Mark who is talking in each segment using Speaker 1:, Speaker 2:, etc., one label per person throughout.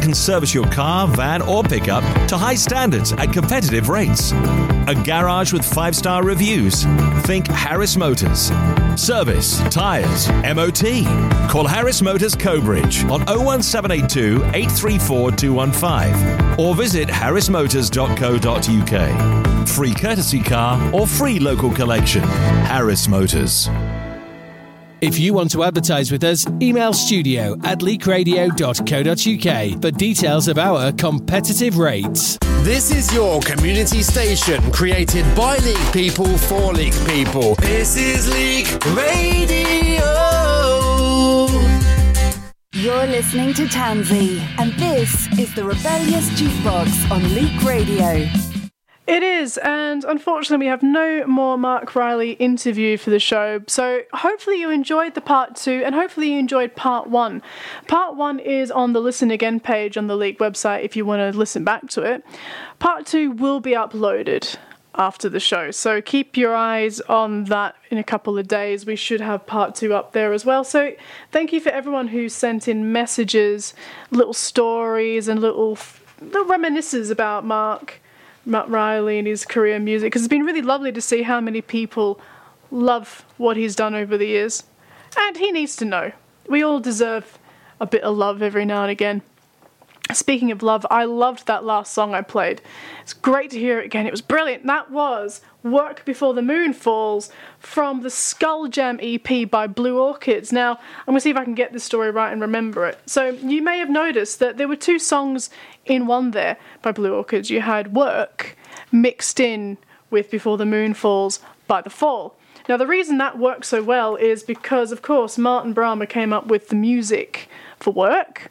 Speaker 1: can service your car, van or pickup to high standards at competitive rates. A garage with 5-star reviews. Think Harris Motors. Service, tyres, MOT. Call Harris Motors Cobridge on 01782 834 215 or visit harrismotors.co.uk. Free courtesy car or free local collection. Harris Motors.
Speaker 2: If you want to advertise with us, email studio@leakradio.co.uk for details of our competitive rates.
Speaker 3: This is your community station, created by League people for League people. This is League Radio.
Speaker 4: You're listening to Tansy, and this is the Rebellious Jukebox on League Radio.
Speaker 5: It is, and unfortunately we have no more Mark Riley interview for the show, so hopefully you enjoyed the part 2, and hopefully you enjoyed part 1. Part 1 is on the Listen Again page on the League website if you want to listen back to it. Part 2 will be uploaded after the show, so keep your eyes on that in a couple of days. We should have part 2 up there as well. So thank you for everyone who sent in messages, little stories and little reminiscences about Mark Riley and his career in music, because it's been really lovely to see how many people love what he's done over the years, and he needs to know. We all deserve a bit of love every now and again. Speaking of love, I loved that last song I played. It's great to hear it again. It was brilliant. That was Work Before the Moon Falls from the Skull Jam EP by Blue Orchids. Now, I'm going to see if I can get this story right and remember it. So you may have noticed that there were 2 songs in one there by Blue Orchids. You had Work mixed in with Before the Moon Falls by The Fall. Now, the reason that worked so well is because, of course, Martin Brahma came up with the music for Work,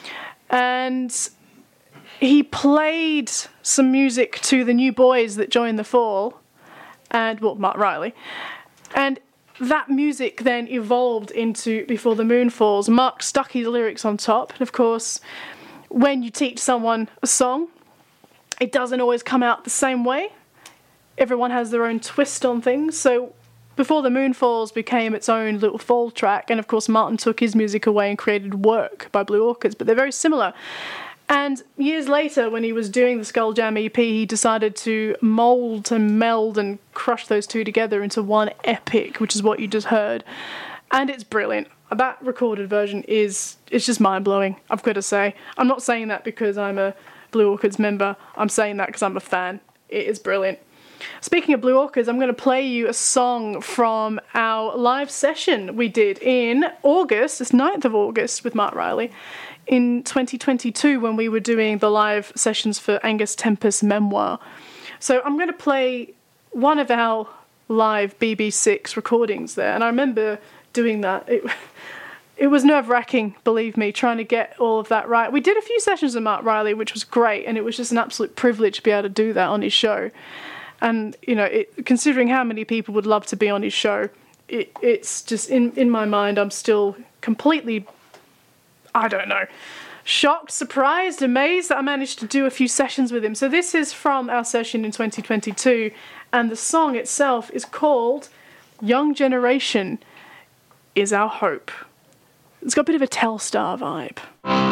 Speaker 5: and he played some music to the new boys that joined The Fall, and, well, Mark Riley, and that music then evolved into Before the Moon Falls. Mark stuck his lyrics on top, and of course, when you teach someone a song, it doesn't always come out the same way. Everyone has their own twist on things, so Before the Moon Falls became its own little fall track, and of course Martin took his music away and created Work by Blue Orchids, but they're very similar. And years later, when he was doing the Skull Jam EP, he decided to mould and meld and crush those 2 together into one epic, which is what you just heard. And it's brilliant. That recorded version it's just mind-blowing, I've got to say. I'm not saying that because I'm a Blue Orchids member. I'm saying that because I'm a fan. It is brilliant. Speaking of Blue Orchids, I'm going to play you a song from our live session we did in August, it's 9th of August with Mark Riley, in 2022 when we were doing the live sessions for Angus Tempest's memoir. So I'm going to play one of our live BB6 recordings there, and I remember doing that. It was nerve-wracking, believe me, trying to get all of that right. We did a few sessions with Mark Riley, which was great, and it was just an absolute privilege to be able to do that on his show. And, you know, considering how many people would love to be on his show, it's just, in my mind, I'm still completely, I don't know, shocked, surprised, amazed that I managed to do a few sessions with him. So this is from our session in 2022, and the song itself is called Young Generation Is Our Hope. It's got a bit of a Telstar vibe.